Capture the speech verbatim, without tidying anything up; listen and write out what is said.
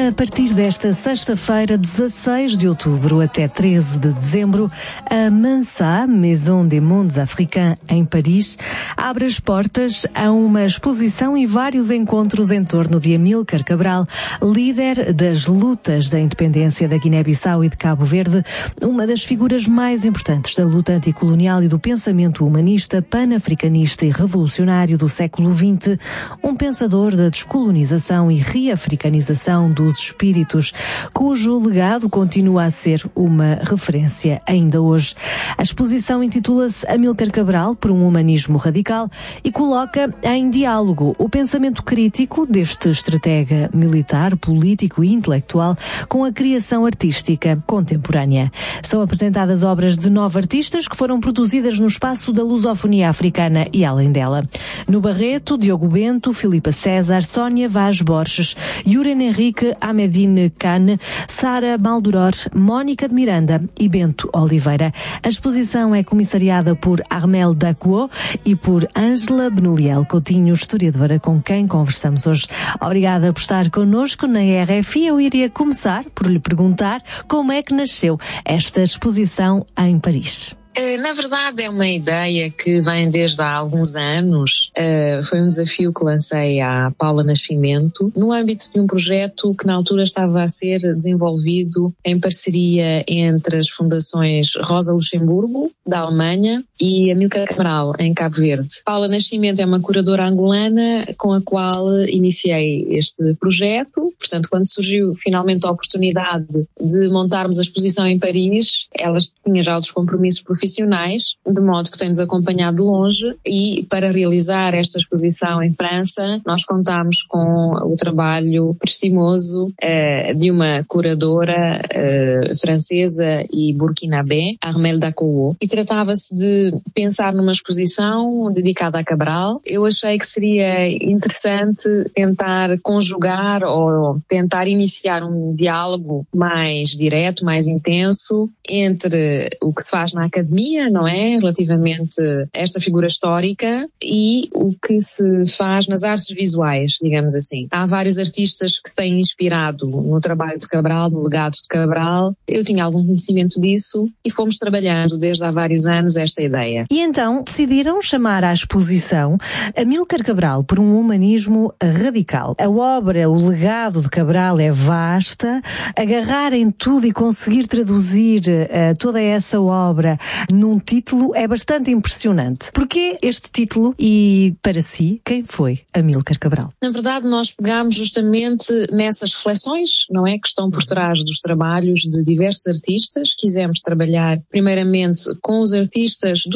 A partir desta sexta-feira, dezasseis de outubro até treze de dezembro, a Mansa, Maison des Mondes Africains, em Paris, abre as portas a uma exposição e vários encontros em torno de Amílcar Cabral, líder das lutas da independência da Guiné-Bissau e de Cabo Verde, uma das figuras mais importantes da luta anticolonial e do pensamento humanista, panafricanista e revolucionário do século vinte, um pensador da descolonização e reafricanização dos espíritos, cujo legado continua a ser uma referência ainda hoje. A exposição intitula-se Amílcar Cabral por um humanismo radical e coloca em diálogo o pensamento crítico deste estratega militar, político e intelectual com a criação artística contemporânea. São apresentadas obras de nove artistas que foram produzidas no espaço da lusofonia africana e além dela. No Barreto, Diogo Bento, Filipa César, Sónia Vaz Borges, Yuren Henrique Ahmedine Kane, Sara Maldoror, Mónica de Miranda e Bento Oliveira. A exposição é comissariada por Armel Dacuo e por Ângela Benuliel Coutinho, historiadora com quem conversamos hoje. Obrigada por estar connosco na R F I. Eu iria começar por lhe perguntar como é que nasceu esta exposição em Paris. Na verdade é uma ideia que vem desde há alguns anos. Uh, foi um desafio que lancei à Paula Nascimento no âmbito de um projeto que na altura estava a ser desenvolvido em parceria entre as fundações Rosa Luxemburgo, da Alemanha, e Amílcar Cabral, em Cabo Verde. Paula Nascimento é uma curadora angolana com a qual iniciei este projeto. Portanto, quando surgiu finalmente a oportunidade de montarmos a exposição em Paris, ela tinha já outros compromissos profissionais, de modo que tem-nos acompanhado de longe, e para realizar esta exposição em França, nós contámos com o trabalho prestimoso eh, de uma curadora eh, francesa e burkinabé, Armel Dacuo, e tratava-se de pensar numa exposição dedicada a Cabral. Eu achei que seria interessante tentar conjugar ou tentar iniciar um diálogo mais direto, mais intenso, entre o que se faz na academia, não é? Relativamente a esta figura histórica e o que se faz nas artes visuais, digamos assim. Há vários artistas que se têm inspirado no trabalho de Cabral, no legado de Cabral. Eu tinha algum conhecimento disso e fomos trabalhando desde há vários anos esta ideia. E então decidiram chamar à exposição Amílcar Cabral por um humanismo radical. A obra, o legado de Cabral é vasta. Agarrar em tudo e conseguir traduzir uh, toda essa obra num título é bastante impressionante. Porquê este título e, para si, quem foi Amílcar Cabral? Na verdade, nós pegámos justamente nessas reflexões, não é, que estão por trás dos trabalhos de diversos artistas. Quisemos trabalhar primeiramente com os artistas